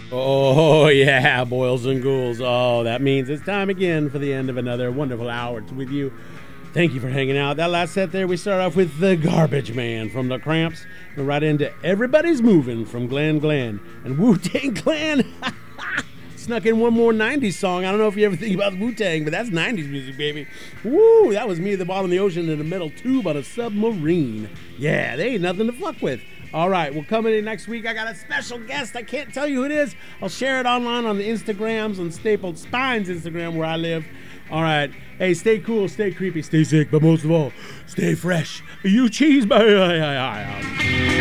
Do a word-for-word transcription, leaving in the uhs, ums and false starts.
Oh, yeah, boils and ghouls. Oh, that means it's time again for the end of another wonderful hour with you. Thank you for hanging out. That last set there, we start off with The Garbage Man from The Cramps. We're right into Everybody's Moving from Glenn Glenn. And Wu-Tang Clan snuck in one more nineties song. I don't know if you ever think about Wu-Tang, but that's nineties music, baby. Woo, that was me at the bottom of the ocean in a metal tube on a submarine. Yeah, they ain't nothing to fuck with. All right, well, coming in next week, I got a special guest. I can't tell you who it is. I'll share it online on the Instagrams, on Stapled Spine's Instagram, where I live. All right. Hey, stay cool, stay creepy, stay sick, but most of all, stay fresh. You cheese, baby.